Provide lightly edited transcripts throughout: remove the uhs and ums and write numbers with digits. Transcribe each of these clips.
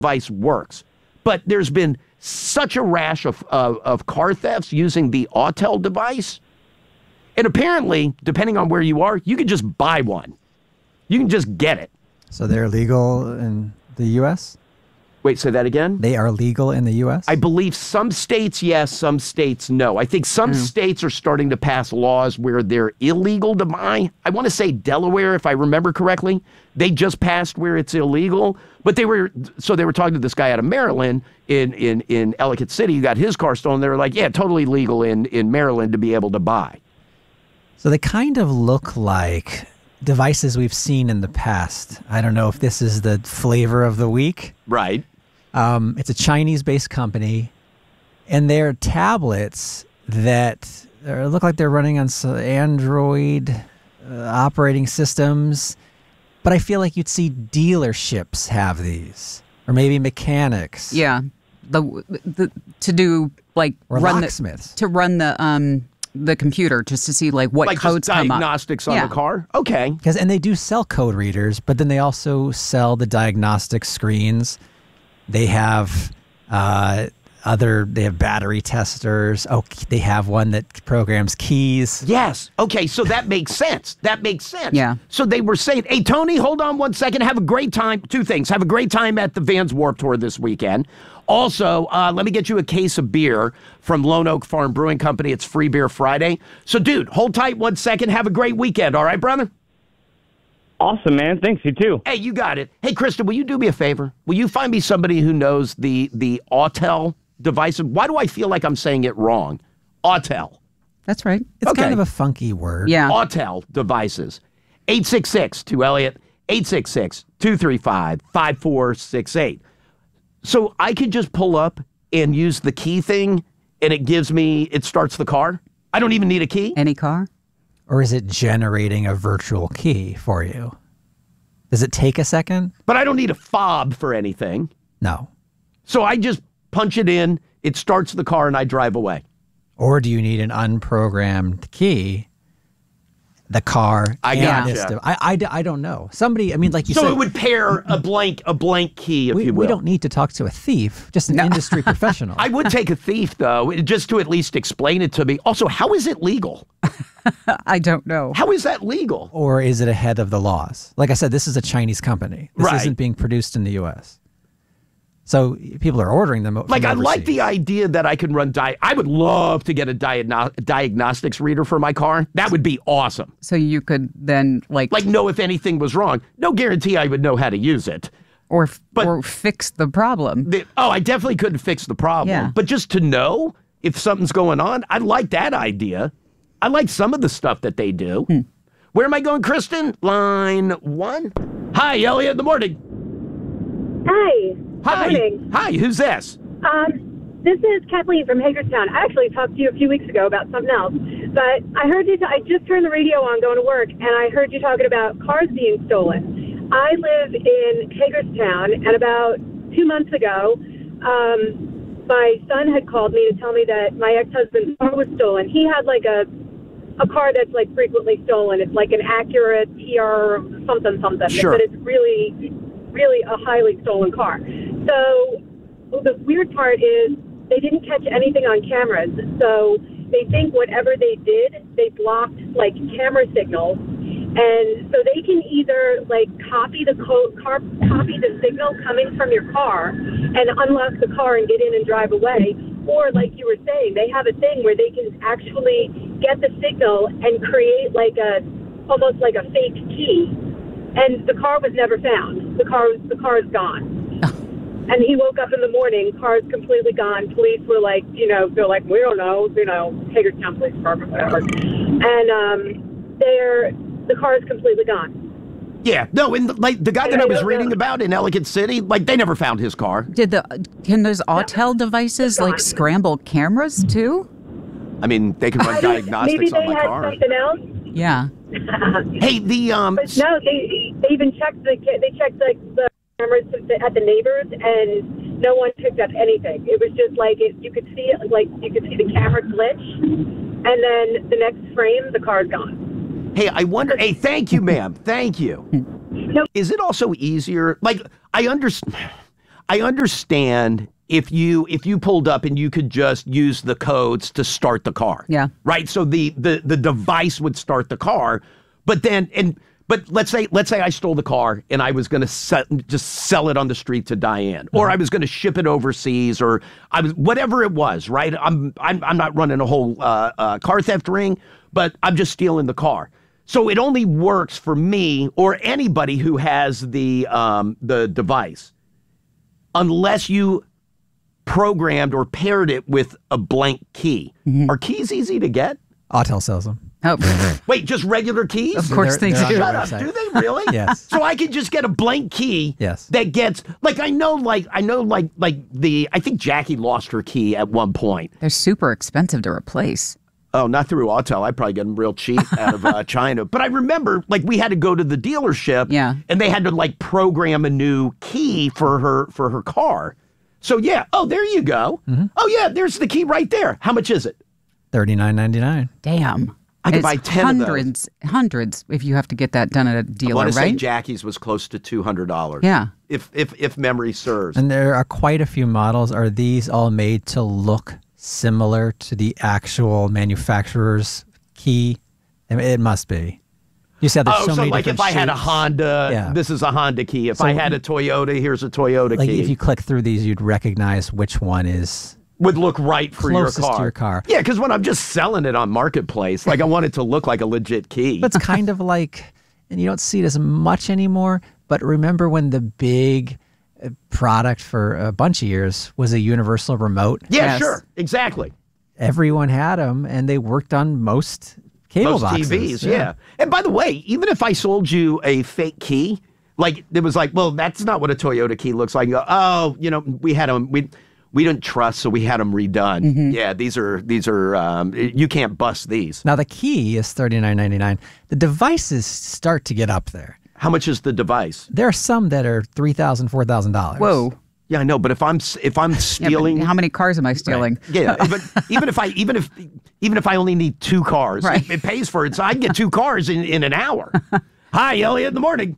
device works. But there's been such a rash of car thefts using the Autel device. And apparently, depending on where you are, you can just buy one. You can just get it. So they're legal in the U.S.? Wait, say that again? They are legal in the U.S.? I believe some states, yes, some states, no. I think some states are starting to pass laws where they're illegal to buy. I want to say Delaware, if I remember correctly. They just passed where it's illegal. But they were talking to this guy out of Maryland in Ellicott City. He got his car stolen. They were like, yeah, totally legal in Maryland to be able to buy. So they kind of look like devices we've seen in the past. I don't know if this is the flavor of the week. Right. It's a Chinese-based company, and they're tablets that look like they're running on Android operating systems. But I feel like you'd see dealerships have these, or maybe mechanics. Yeah, to do like or locksmiths to run the computer just to see like what like codes just come up. Diagnostics on the car. Okay. And they do sell code readers, but then they also sell the diagnostic screens. They have they have battery testers. Oh, they have one that programs keys. Yes. Okay, so that makes sense. That makes sense. Yeah. So they were saying, hey, Tony, hold on one second. Have a great time. Two things. Have a great time at the Vans Warped Tour this weekend. Also, let me get you a case of beer from Lone Oak Farm Brewing Company. It's Free Beer Friday. So, dude, hold tight 1 second. Have a great weekend. All right, brother? Awesome, man. Thanks, you too. Hey, you got it. Hey, Krista, will you do me a favor? Will you find me somebody who knows the Autel device? Why do I feel like I'm saying it wrong? Autel. That's right. It's kind of a funky word. Yeah. Autel devices. 866-2-ELLIOT, 866-235-5468. So I could just pull up and use the key thing, and it starts the car? I don't even need a key? Any car? Or is it generating a virtual key for you? Does it take a second? But I don't need a fob for anything. No. So I just punch it in, it starts the car, and I drive away. Or do you need an unprogrammed key? The car. I gotcha. I don't know. Somebody, I mean, like you said. So it would pair a blank key, if you will. We don't need to talk to a thief, just an industry professional. I would take a thief, though, just to at least explain it to me. Also, how is it legal? I don't know. How is that legal? Or is it ahead of the laws? Like I said, this is a Chinese company. This isn't being produced in the U.S. So people are ordering them. Like, I like the idea that I can run I would love to get a diagnostics reader for my car. That would be awesome. So you could then like know if anything was wrong. No guarantee I would know how to use it. Or fix the problem. I definitely couldn't fix the problem. Yeah. But just to know if something's going on, I like that idea. I like some of the stuff that they do. Where am I going, Kristen? Line 1. Hi, Elliot in the morning. Hi. Hi. Good morning. Hi, who's this? This is Kathleen from Hagerstown. I actually talked to you a few weeks ago about something else, but I heard you. I just turned the radio on going to work, and I heard you talking about cars being stolen. I live in Hagerstown, and about 2 months ago, my son had called me to tell me that my ex-husband's car was stolen. He had like a car that's like frequently stolen. It's like an Acura TR something. Sure. But it's really a highly stolen car. So the weird part is they didn't catch anything on cameras. So they think whatever they did, they blocked like camera signals. And so they can either like copy the signal coming from your car and unlock the car and get in and drive away. Or like you were saying, they have a thing where they can actually get the signal and create like almost like a fake key. And the car was never found. The car is gone. And he woke up in the morning, car's completely gone. Police were like, they're like, we don't know, Hagerstown Police Department, whatever. And the car is completely gone. Yeah, no, and like the guy that I was reading about in Ellicott City, like they never found his car. Can those Autel devices like scramble cameras too? I mean, they can run diagnostics on my car. Maybe they had something else. Yeah. Hey, no, they even checked the cameras at the neighbors, and no one picked up anything. It was just like you could see it, like you could see the camera glitch, and then the next frame, the car's gone. Hey, I wonder. Hey, thank you, ma'am. Thank you. No. Is it also easier? Like, I I understand if you pulled up and you could just use the codes to start the car. Yeah. Right. So the device would start the car, but let's say I stole the car and I was going to just sell it on the street to Diane, or I was going to ship it overseas, or whatever it was. Right. I'm not running a whole car theft ring, but I'm just stealing the car. So it only works for me or anybody who has the device, unless you programmed or paired it with a blank key. Are keys easy to get? Autel sells them. Oh, Wait, just regular keys? of course they they're on do. the Shut up. website. Do they really? Yes. So I can just get a blank key. Yes. That gets I think Jackie lost her key at one point. They're super expensive to replace. Oh, not through Autel. I probably get them real cheap out of China. But I remember, we had to go to the dealership. Yeah. And they had to program a new key for her car. So yeah. Oh, there you go. Oh yeah, there's the key right there. How much is it? $39.99. Damn. I could It's buy 10 of those. hundreds if you have to get that done at a I dealer, want to say right? Jackie's was close to $200. Yeah. If memory serves. And there are quite a few models. Are these all made to look similar to the actual manufacturer's key? I mean, it must be. You said there's so many different if I had a shapes. Honda, Yeah. this is a Honda key. If So I had a Toyota, here's a Toyota Like key. if you click through these, you'd recognize which one is would look right for your closest car. to your car. Yeah, because when I'm just selling it on Marketplace, I want it to look like a legit key. But it's kind of like, and you don't see it as much anymore, but remember when the big product for a bunch of years was a universal remote? Yeah, Yes. sure. Exactly. Everyone had them, and they worked on most cable Most boxes. TVs, yeah. And by the way, even if I sold you a fake key, it was well, that's not what a Toyota key looks like. You go, oh, we had them, we didn't trust, so we had them redone. Yeah, these are you can't bust these. Now the key is $39.99. The devices start to get up there. How much is the device? There are some that are $3,000, $4,000. Whoa. Yeah, I know, but if I'm Yeah, but stealing, how many cars am I stealing? yeah, but even if I only need 2 cars, Right. it pays for it. So I can get 2 cars in an hour. Hi, Elliot. In the morning.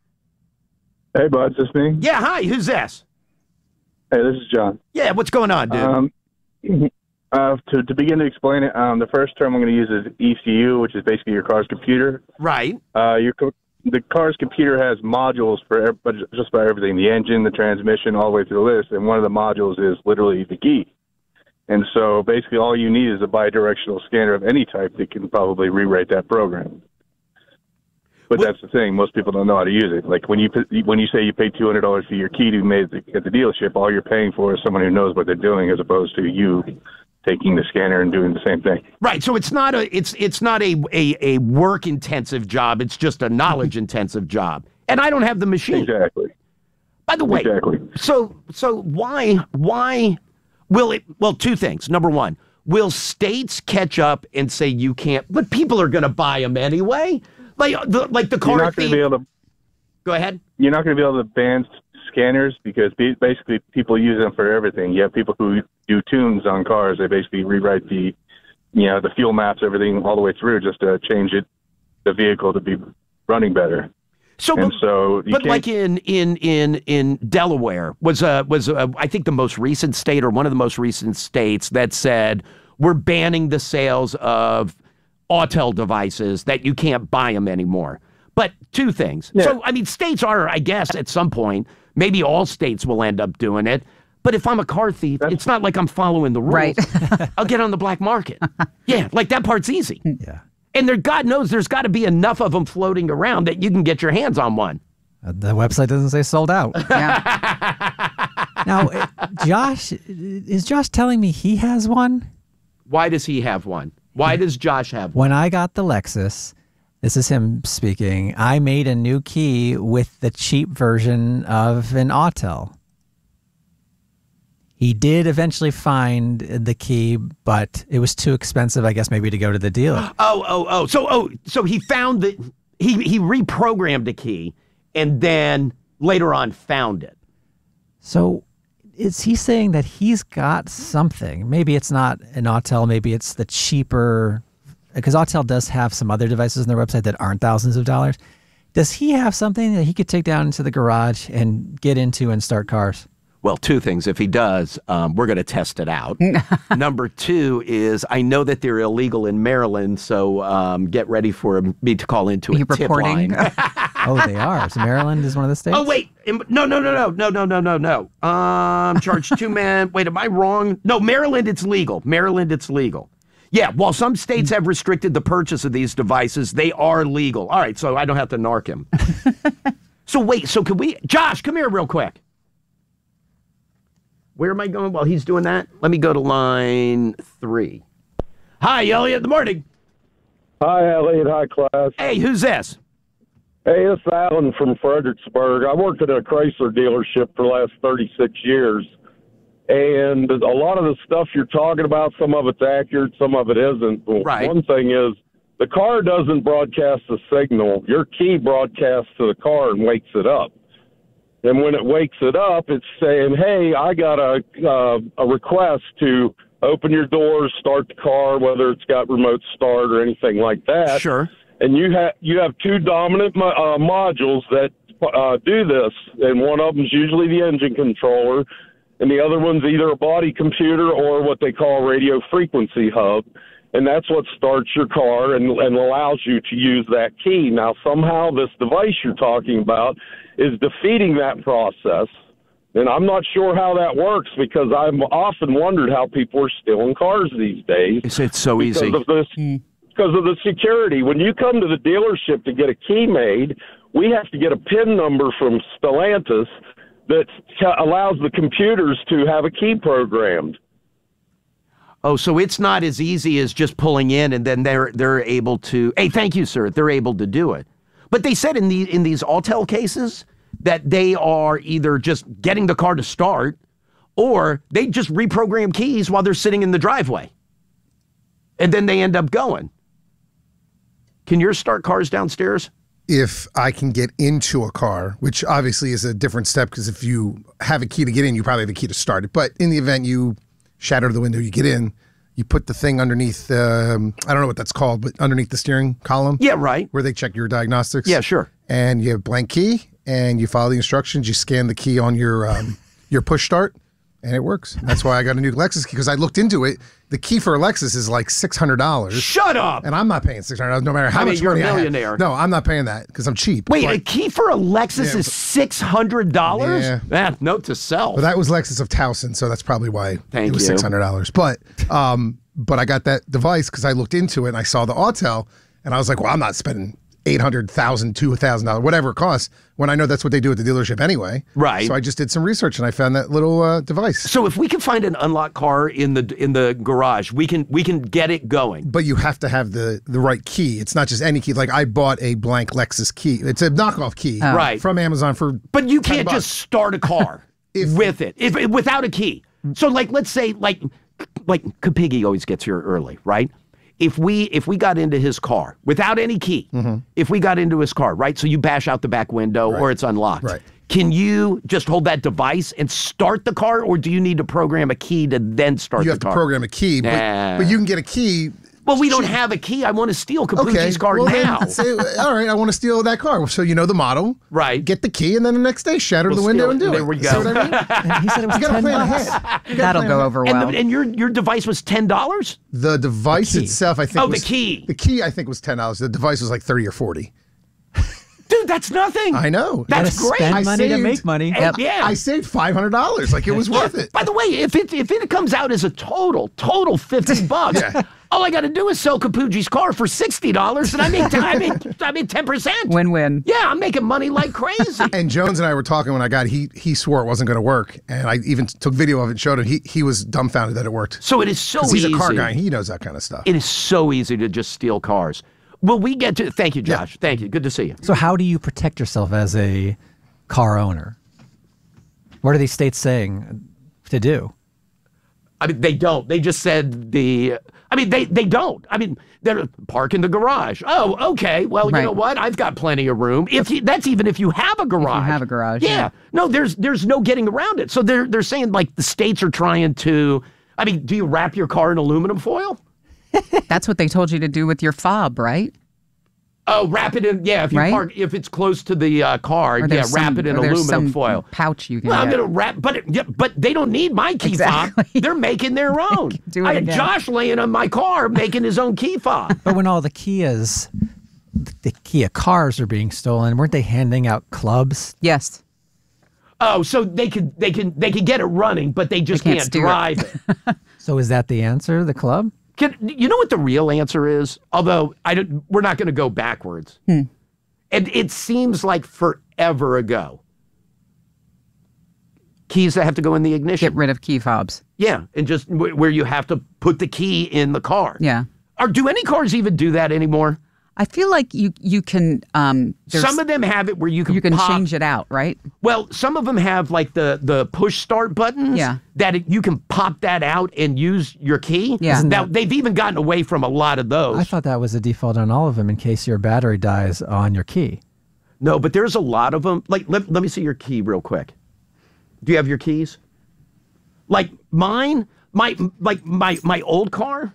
Hey, bud, is this me? Yeah, hi. Who's this? Hey, this is John. Yeah, what's going on, dude? To begin to explain it, the first term I'm going to use is ECU, which is basically your car's computer. Right. The car's computer has modules for just about everything, the engine, the transmission, all the way through the list, and one of the modules is literally the key. And so basically all you need is a bidirectional scanner of any type that can probably rewrite that program. But that's the thing. Most people don't know how to use it. Like when you say you pay $200 for your key to be made at the dealership, all you're paying for is someone who knows what they're doing, as opposed to you taking the scanner and doing the same thing. Right. So it's not a work intensive job. It's just a knowledge intensive job. And I don't have the machine. Exactly. By the way, Exactly. So why will it? Well, 2 things. Number 1, will states catch up and say you can't? But people are going to buy them anyway. Like the car. You're not going to be able to. Go ahead. You're not going to be able to ban scanners because basically people use them for everything. You have people who do tunes on cars. They basically rewrite the fuel maps, everything all the way through, just to change the vehicle to be running better. So, but like in Delaware was I think the most recent state or one of the most recent states that said we're banning the sales of Autel devices, that you can't buy them anymore. But 2 things. Yeah. So I mean, states are, I guess, at some point, maybe all states will end up doing it. But if I'm a car thief, it's not like I'm following the rules. Right. I'll get on the black market. Yeah, that part's easy. Yeah. And God knows there's got to be enough of them floating around that you can get your hands on one. The website doesn't say sold out. Yeah. Now, is Josh telling me he has one? Why does he have one? Why does Josh have one? When I got the Lexus, this is him speaking, I made a new key with the cheap version of an Autel. He did eventually find the key, but it was too expensive, I guess, maybe to go to the dealer. So he found that he reprogrammed a key and then later on found it. So is he saying that he's got something? Maybe it's not an Autel, maybe it's the cheaper, because Autel does have some other devices on their website that aren't thousands of dollars. Does he have something that he could take down into the garage and get into and start cars? Well, two things. If he does, we're going to test it out. Number two is I know that they're illegal in Maryland, so get ready for me to call into a tip line. Oh, they are. So Maryland is one of the states? Oh, wait. No. Charged 2 men. Wait, am I wrong? No, Maryland, it's legal. Yeah, while some states have restricted the purchase of these devices, they are legal. All right, so I don't have to narc him. So could we... Josh, come here real quick. Where am I going while he's doing that? Let me go to line 3. Hi, Elliot. Good morning. Hi, Elliot. Hi, class. Hey, who's this? Hey, it's Alan from Fredericksburg. I worked at a Chrysler dealership for the last 36 years. And a lot of the stuff you're talking about, some of it's accurate, some of it isn't. Right. One thing is, the car doesn't broadcast the signal. Your key broadcasts to the car and wakes it up. And when it wakes it up, it's saying, hey, I got a request to open your doors, start the car, whether it's got remote start or anything like that. Sure. And you have 2 dominant modules that do this, and one of them is usually the engine controller, and the other one's either a body computer or what they call a radio frequency hub. And that's what starts your car and allows you to use that key. Now, somehow this device you're talking about is defeating that process. And I'm not sure how that works because I've often wondered how people are stealing cars these days. It's so easy. Because of the security. When you come to the dealership to get a key made, we have to get a PIN number from Stellantis that allows the computers to have a key programmed. Oh, so it's not as easy as just pulling in and then they're able to. Hey, thank you, sir. They're able to do it. But they said in these Autel cases that they are either just getting the car to start or they just reprogram keys while they're sitting in the driveway. And then they end up going. Can yours start cars downstairs? If I can get into a car, which obviously is a different step because if you have a key to get in, you probably have a key to start it. But in the event you shatter the window, you get in, you put the thing underneath, I don't know what that's called, but underneath the steering column. Yeah, right. Where they check your diagnostics. Yeah, sure. And you have blank key and you follow the instructions. You scan the key on your push start and it works. That's why I got a new Lexus key because I looked into it. The key for a Lexus is like $600. Shut up! And I'm not paying $600 no matter how much you're money a millionaire. No, I'm not paying that because I'm cheap. Wait, a key for a Lexus is $600? Yeah. Note to self. Well, that was Lexus of Towson, so that's probably why it was $600. But I got that device because I looked into it and I saw the Autel and I was like, well, I'm not spending $800,000, $2,000, whatever it costs, when I know that's what they do at the dealership anyway. Right. So I just did some research and I found that little device. So if we can find an unlocked car in the garage, we can get it going. But you have to have the right key. It's not just any key. Like I bought a blank Lexus key. It's a knockoff key from Amazon for But you can't just start a car with it without a key. So like let's say like Kapigi always gets here early, right? If we got into his car without any key, if we got into his car, right? So you bash out the back window or it's unlocked. Right. Can you just hold that device and start the car, or do you need to program a key to then start the car? You have to program a key, but you can get a key. Well, we don't have a key. I want to steal Capucci's car now. All right, I want to steal that car. So you know the model. Right. Get the key, and then the next day shatter the window and do it. There we go. See what I mean? And he said it was You got to plan $10. ahead. That'll go over well. And your device was $10? The device itself, I think. Oh, the key. The key, I think, was $10. The device was like $30 or $40. Dude, that's nothing. I know. That's Gotta great. Spend money to make money. Yeah. I saved $500. Like it was worth it. By the way, if it comes out as a total $50, all I got to do is sell Capucci's car for $60, and I made 10%. Win-win. Yeah, I'm making money like crazy. And Jones and I were talking when I got. He swore it wasn't going to work, and I even took video of it and showed him. He was dumbfounded that it worked. So it is so easy. He's a car guy. And he knows that kind of stuff. It is so easy to just steal cars. Will we get to? Thank you, Josh. Yeah. Thank you. Good to see you. So how do you protect yourself as a car owner? What are these states saying to do? I mean, they don't. They just said they don't. I mean, they're park in the garage. Oh, okay. Well, you know what? I've got plenty of room. That's even if you have a garage. If you have a garage. Yeah. No, there's no getting around it. So they're saying like the states are trying to. I mean, do you wrap your car in aluminum foil? That's what they told you to do with your fob, right? Oh, wrap it in. Yeah, if you Right? park, if it's close to the car, Or yeah, there's wrap some- it in or there's aluminum some foil. pouch you can Well, I'm get. gonna wrap, but they don't need my key fob. Exactly. They're making their own. Do it I had again. Josh laying on my car making his own key fob. But when all the Kia cars are being stolen, weren't they handing out clubs? Yes. Oh, so they could get it running, but they just They can't can't steer it. drive it. So is that the answer, the club? You know what the real answer is? Although we're not going to go backwards. And it seems like forever ago. Keys that have to go in the ignition. Get rid of key fobs. Yeah, and just where you have to put the key in the car. Yeah. Or do any cars even do that anymore? I feel like you can. Some of them have it where you can pop, change it out, right? Well, some of them have like the push start buttons. Yeah. That you can pop that out and use your key. Yeah. Now they've even gotten away from a lot of those. I thought that was a default on all of them in case your battery dies on your key. No, but there's a lot of them. Like let me see your key real quick. Do you have your keys? Like mine, my old car.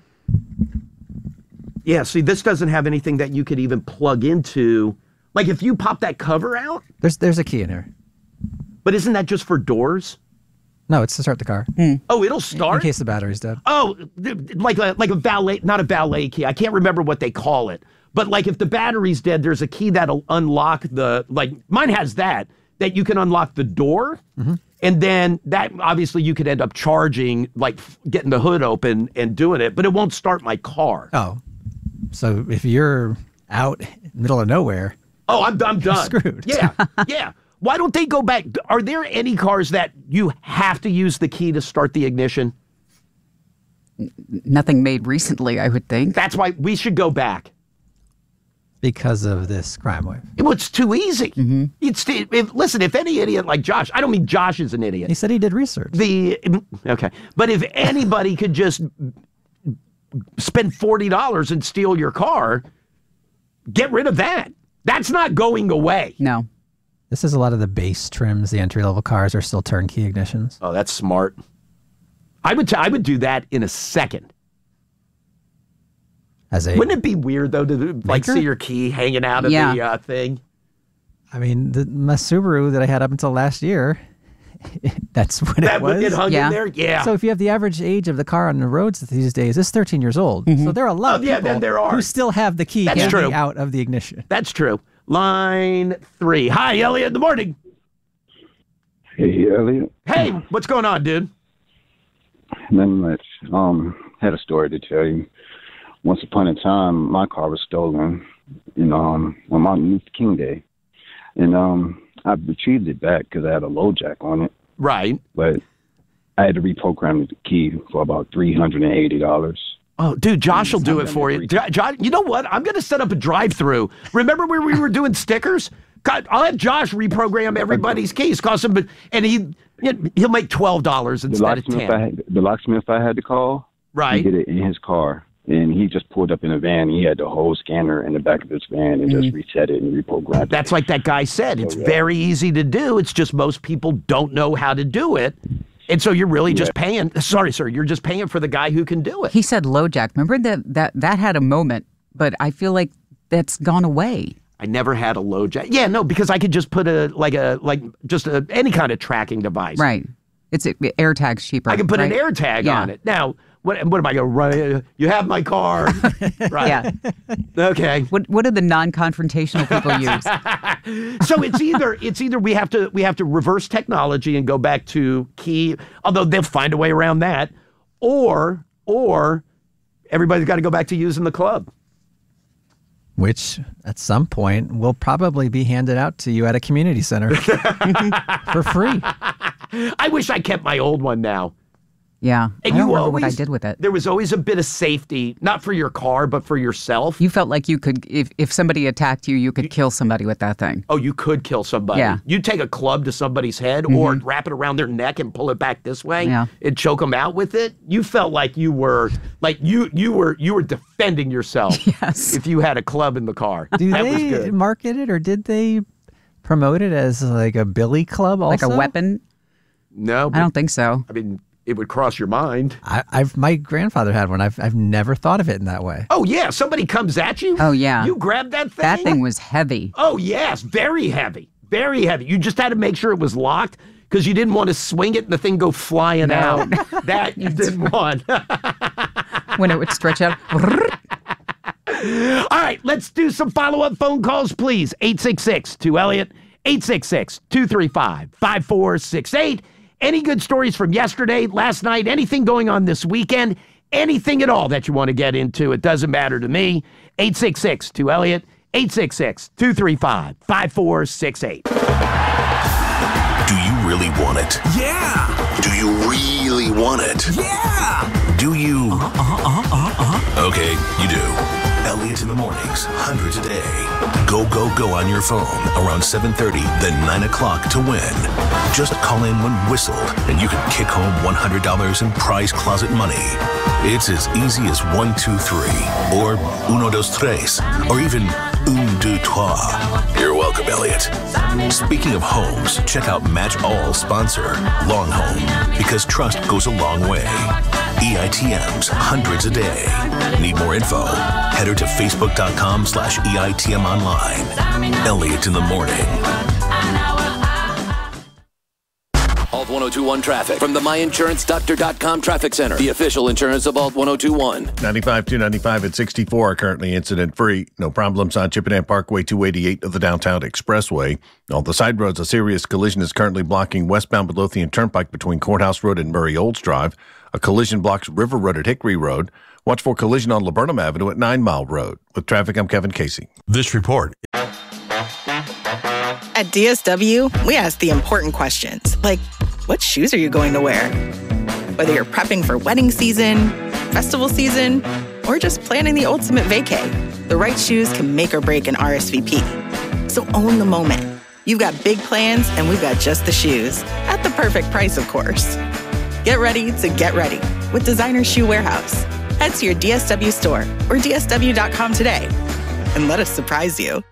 Yeah, see, this doesn't have anything that you could even plug into. Like if you pop that cover out. There's a key in here. But isn't that just for doors? No, it's to start the car. Oh, it'll start? In case the battery's dead. Oh, like a valet, not a valet key. I can't remember what they call it. But like if the battery's dead, there's a key that'll unlock mine has that you can unlock the door. And then that obviously you could end up charging, like getting the hood open and doing it, but it won't start my car. Oh. So if you're out in the middle of nowhere. Oh, I'm done. Screwed. Yeah, yeah. Why don't they go back? Are there any cars that you have to use the key to start the ignition? Nothing made recently, I would think. That's why we should go back. Because of this crime wave. Well, it's too easy. Listen, if any idiot like Josh, I don't mean Josh is an idiot. He said he did research. Okay. But if anybody could just spend $40 and steal your car, get rid of that. That's not going away. No. This is a lot of the base trims. The entry-level cars are still turnkey ignitions. Oh, that's smart. I would do that in a second. Wouldn't it be weird though to see your key hanging out of the thing? I mean, my Subaru that I had up until last year, that's what it was. It hung in there? Yeah. So if you have the average age of the car on the roads these days, it's 13 years old. So there are a lot of people then there are. who still have the key That's true. out of the ignition. That's true. Line 3. Hi, Elliot. In the morning. Hey, Elliot. Hey, what's going on, dude? Nothing much. Had a story to tell you. Once upon a time, my car was stolen, on Martin Luther King Day, and I retrieved it back because I had a low jack on it. Right. But I had to reprogram the key for about $380. Oh, dude, Josh will do it for you. Josh, you know what? I'm going to set up a drive-through. Remember where we were doing stickers? God, I'll have Josh reprogram everybody's keys, cost him, and he'll make $12 instead of $10. The locksmith I had to call, right? He did it in his car. And he just pulled up in a van. He had the whole scanner in the back of his van and just reset it and reprogrammed it. That's like that guy said. It's very easy to do. It's just most people don't know how to do it. And so you're really just paying. Sorry, sir. You're just paying for the guy who can do it. He said low jack. Remember that had a moment, but I feel like that's gone away. I never had a low jack. Yeah, no, because I could just put any kind of tracking device. Right. It's AirTag's cheaper. I can put an AirTag on it. Now, what am I going to run? You have my car. Right. Yeah. Okay. What do the non-confrontational people use? So it's either we have to reverse technology and go back to key, although they'll find a way around that, or everybody's got to go back to using the club. Which, at some point, will probably be handed out to you at a community center for free. I wish I kept my old one now. Yeah. And I don't remember what I did with it. There was always a bit of safety, not for your car, but for yourself. You felt like you could, if somebody attacked you, you could kill somebody with that thing. Oh, you could kill somebody. Yeah. You'd take a club to somebody's head or wrap it around their neck and pull it back this way and choke them out with it. You felt like you were defending yourself. Yes. If you had a club in the car. Do that was they good. market it, or did they promote it as like a billy club also? Like a weapon? No. I don't think so. I mean, it would cross your mind. My grandfather had one. I've never thought of it in that way. Oh, yeah. Somebody comes at you. Oh, yeah. You grab that thing. That thing was heavy. Oh, yes. Very heavy. Very heavy. You just had to make sure it was locked because you didn't want to swing it and the thing go flying out. That you didn't want. When it would stretch out. All right, let's do some follow-up phone calls, please. 866-2-ELLIOT, 866-235-5468. Any good stories from yesterday, last night, anything going on this weekend, anything at all that you want to get into, it doesn't matter to me. 866-2-ELLIOT, 866-235-5468. Do you really want it? Yeah. Do you really want it? Yeah. Do you? Okay, you do. Elliot in the mornings, hundreds a day. Go, go, go on your phone around 7:30, then 9 o'clock to win. Just call in when whistled, and you can kick home $100 in prize closet money. It's as easy as 1, 2, 3, or 1, 2, 3, or even 1, 2, 3. You're welcome, Elliot. Speaking of homes, check out Match All sponsor, Long Home, because trust goes a long way. EITMs, hundreds a day. Need more info? Head her to facebook.com/EITM online. Elliot in the morning. Alt 1021 traffic from the myinsuranceDoctor.com traffic center, the official insurance of Alt 1021. 95 295 at 64 are currently incident free. No problems on Chippewa Parkway 288 of the Downtown Expressway. On the side roads, a serious collision is currently blocking westbound Midlothian Turnpike between Courthouse Road and Murray Olds Drive. A collision blocks River Road at Hickory Road. Watch for collision on Laburnum Avenue at 9 Mile Road. With traffic, I'm Kevin Casey. This report. At DSW, we ask the important questions, like, what shoes are you going to wear? Whether you're prepping for wedding season, festival season, or just planning the ultimate vacay, the right shoes can make or break an RSVP. So own the moment. You've got big plans, and we've got just the shoes. At the perfect price, of course. Get ready to get ready with Designer Shoe Warehouse. Head to your DSW store or DSW.com today and let us surprise you.